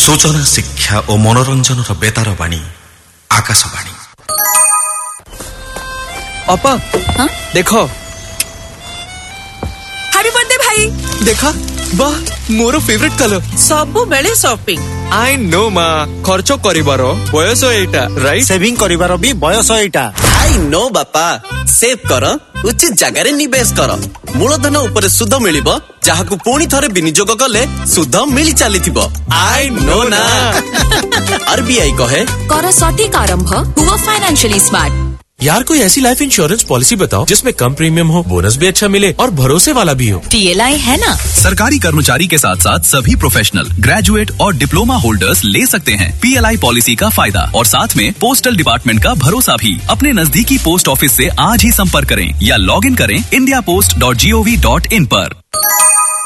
सूचना शिक्षा और मनोरंजन बेतार बाणी आकाशवाणी। अपा हाँ? देखो हैप्पी बर्थडे भाई। देखा वाह मोर फेवरेट कलर सबु बेले शॉपिंग। आई नो माँ खर्च करिबारो बयस एटा राइट सेविंग करिबारो भी बयस एटा आई नो बापा सेव कर उचित जगह रे निवेश कर मूलधन ऊपर सुध मिलिबो जहाकू पुणी थरे विनियोग कले सुध मिली चलीथिबो। आई नो ना आरबीआई कहे कर सटीक आरंभ हुआ फाइनेंशियली स्मार्ट। यार कोई ऐसी लाइफ इंश्योरेंस पॉलिसी बताओ जिसमें कम प्रीमियम हो, बोनस भी अच्छा मिले और भरोसे वाला भी हो। PLI है ना। सरकारी कर्मचारी के साथ साथ सभी प्रोफेशनल, ग्रेजुएट और डिप्लोमा होल्डर्स ले सकते हैं PLI पॉलिसी का फायदा और साथ में पोस्टल डिपार्टमेंट का भरोसा भी। अपने नजदीकी पोस्ट ऑफिस से आज ही संपर्क करें या लॉग इन करें indiapost.gov.in पर।